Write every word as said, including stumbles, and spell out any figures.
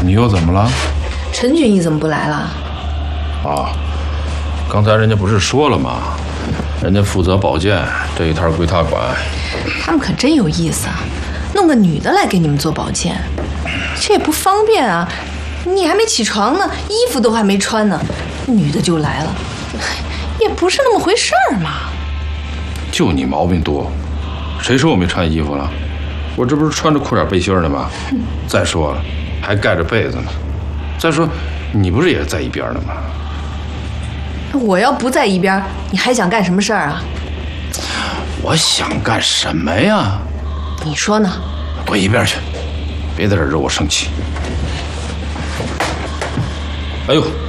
你又怎么了？ 陈俊义怎么不来了？ 啊，刚才人家不是说了吗？人家负责保健，这一摊归他管。 他们可真有意思啊，弄个女的来给你们做保健，这也不方便啊。你还没起床呢，衣服都还没穿呢，女的就来了，也不是那么回事儿嘛。 就你毛病多，谁说我没穿衣服了？我这不是穿着裤衩背心的吗？再说了，还盖着被子呢。再说，你不是也在一边呢吗？ 我要不在一边，你还想干什么事儿啊？ 我想干什么呀？ 你说呢？ 滚一边去，别在这惹我生气。哎呦！